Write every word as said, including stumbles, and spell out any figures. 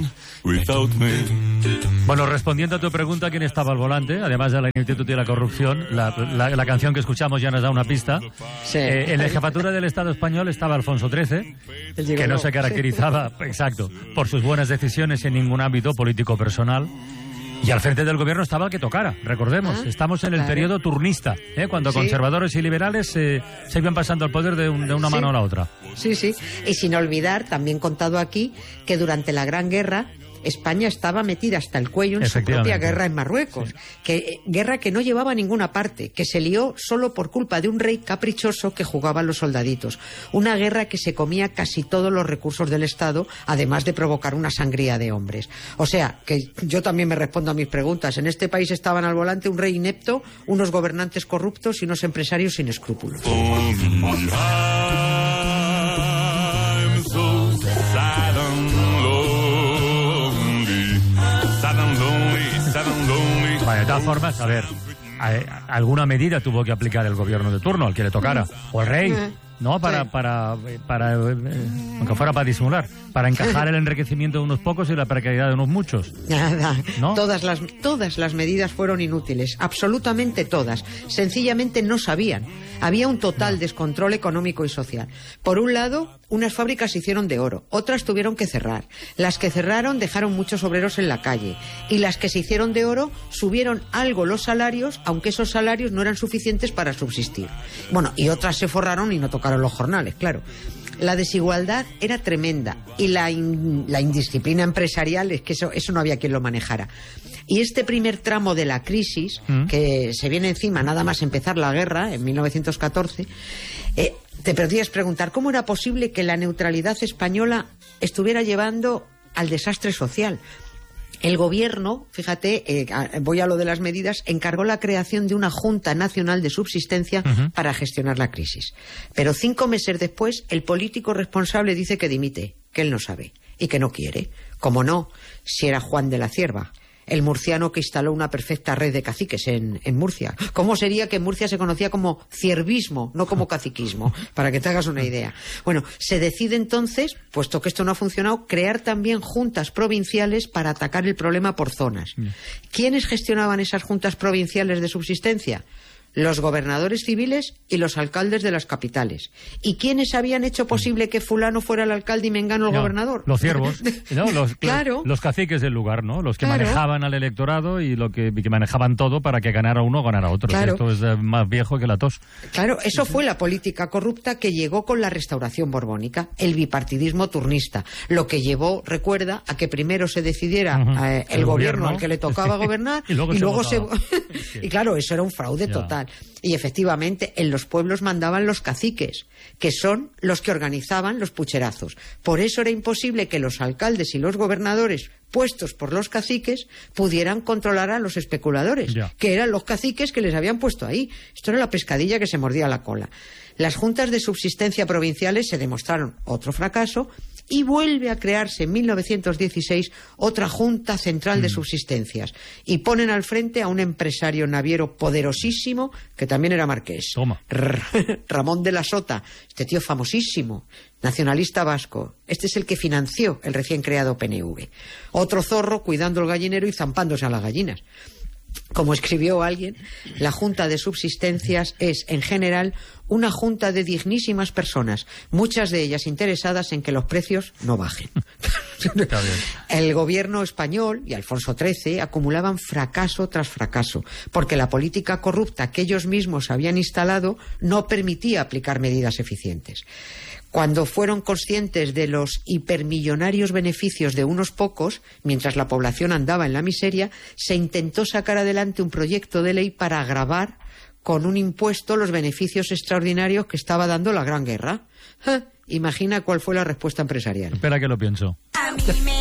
Bueno, respondiendo a tu pregunta, ¿quién estaba al volante? Además de la ineptitud y la corrupción, la, la, la canción que escuchamos ya nos da una pista. Sí. Eh, en la jefatura del Estado español estaba Alfonso trece, que no se caracterizaba, exacto, por sus buenas decisiones en ningún ámbito político personal. Y al frente del gobierno estaba el que tocara, recordemos. Ah, Estamos en el claro. periodo turnista, ¿eh? cuando sí. conservadores y liberales eh, se iban pasando el poder de, un, de una sí. mano a la otra. Sí, sí. Y sin olvidar, también contado aquí, que durante la Gran Guerra España estaba metida hasta el cuello en su propia guerra en Marruecos, sí. que guerra que no llevaba a ninguna parte, que se lió solo por culpa de un rey caprichoso que jugaba a los soldaditos. Una guerra que se comía casi todos los recursos del Estado, además de provocar una sangría de hombres. O sea, que yo también me respondo a mis preguntas. En este país estaban al volante un rey inepto, unos gobernantes corruptos y unos empresarios sin escrúpulos. Vale, de todas formas, a ver, alguna medida tuvo que aplicar el gobierno de turno, al que le tocara, o el rey, ¿no? Para, sí. para, para, eh, aunque fuera para disimular, para encajar el enriquecimiento de unos pocos y la precariedad de unos muchos. Nada, ¿no? Todas las, todas las medidas fueron inútiles, absolutamente todas. Sencillamente no sabían. Había un total no. descontrol económico y social. Por un lado, unas fábricas se hicieron de oro, otras tuvieron que cerrar. Las que cerraron dejaron muchos obreros en la calle. Y las que se hicieron de oro subieron algo los salarios, aunque esos salarios no eran suficientes para subsistir. Bueno, y otras se forraron y no tocaron los jornales, claro. La desigualdad era tremenda y la, in, la indisciplina empresarial, es que eso, eso no había quien lo manejara. Y este primer tramo de la crisis, ¿Mm? que se viene encima nada más empezar la guerra, en mil novecientos catorce, eh, te podrías preguntar cómo era posible que la neutralidad española estuviera llevando al desastre social. El gobierno, fíjate, eh, voy a lo de las medidas, encargó la creación de una Junta Nacional de Subsistencia uh-huh. para gestionar la crisis. Pero cinco meses después, el político responsable dice que dimite, que él no sabe y que no quiere. ¿Cómo no? Si era Juan de la Cierva, el murciano que instaló una perfecta red de caciques en, en Murcia. ¿Cómo sería que en Murcia se conocía como ciervismo, no como caciquismo? Para que te hagas una idea. Bueno, se decide entonces, puesto que esto no ha funcionado, crear también juntas provinciales para atacar el problema por zonas. ¿Quiénes gestionaban esas juntas provinciales de subsistencia? Los gobernadores civiles y los alcaldes de las capitales. ¿Y quiénes habían hecho posible que fulano fuera el alcalde y mengano el no, gobernador? Los ciervos, ¿no? Los, claro. los caciques del lugar, ¿no? Los que claro. manejaban al electorado y lo que, que manejaban todo para que ganara uno o ganara otro. Claro. Esto es eh, más viejo que la tos. Claro, eso fue la política corrupta que llegó con la restauración borbónica, el bipartidismo turnista, lo que llevó, recuerda, a que primero se decidiera uh-huh. eh, el, el gobierno, gobierno al que le tocaba gobernar y luego y se luego se... sí. Y claro, eso era un fraude ya. total. Y efectivamente, en los pueblos mandaban los caciques, que son los que organizaban los pucherazos. Por eso era imposible que los alcaldes y los gobernadores, puestos por los caciques, pudieran controlar a los especuladores, ya. que eran los caciques que les habían puesto ahí. Esto era la pescadilla que se mordía la cola. Las juntas de subsistencia provinciales se demostraron otro fracaso y vuelve a crearse en mil novecientos dieciséis otra Junta Central mm. de Subsistencias y ponen al frente a un empresario naviero poderosísimo que también era marqués. Toma. R- Ramón de la Sota, este tío famosísimo, nacionalista vasco. Este es el que financió el recién creado P N V. Otro zorro cuidando el gallinero y zampándose a las gallinas. Como escribió alguien, la Junta de Subsistencias es, en general, una junta de dignísimas personas, muchas de ellas interesadas en que los precios no bajen. El gobierno español y Alfonso trece acumulaban fracaso tras fracaso, porque la política corrupta que ellos mismos habían instalado no permitía aplicar medidas eficientes. Cuando fueron conscientes de los hipermillonarios beneficios de unos pocos, mientras la población andaba en la miseria, se intentó sacar adelante un proyecto de ley para agravar con un impuesto los beneficios extraordinarios que estaba dando la Gran Guerra. ¡Ja! Imagina cuál fue la respuesta empresarial. Espera que lo pienso.